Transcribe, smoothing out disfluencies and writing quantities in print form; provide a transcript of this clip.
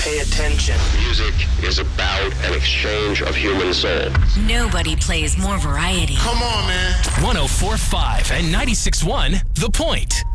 pay attention. Music is about an exchange of human souls. Nobody plays more variety. Come on, man. 104.5 and 96.1 The Point.